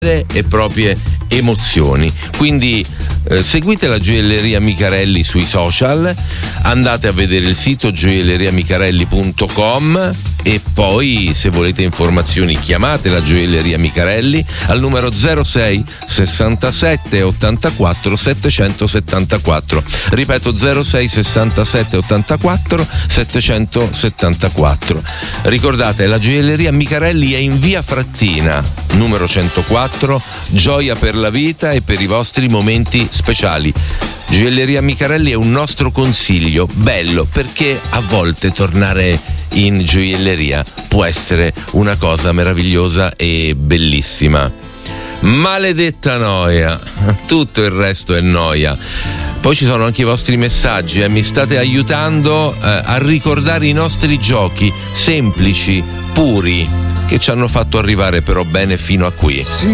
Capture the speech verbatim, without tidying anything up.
e proprie emozioni. Quindi eh, seguite la Gioielleria Micarelli sui social, andate a vedere il sito gioielleria micarelli punto com e poi, se volete informazioni, chiamate la Gioielleria Micarelli al numero zero sei sessantasette ottantaquattro settecentosettantaquattro. Ripeto, zero sei sessantasette ottantaquattro settecentosettantaquattro. Ricordate, la Gioielleria Micarelli è in via Frattina numero centoquattro, gioia per la vita e per i vostri momenti speciali. Gioielleria Micarelli è un nostro consiglio bello, perché a volte tornare in gioielleria può essere una cosa meravigliosa e bellissima. Maledetta noia, tutto il resto è noia. Poi ci sono anche i vostri messaggi, eh? Mi state aiutando eh, a ricordare i nostri giochi semplici, puri, che ci hanno fatto arrivare però bene fino a qui.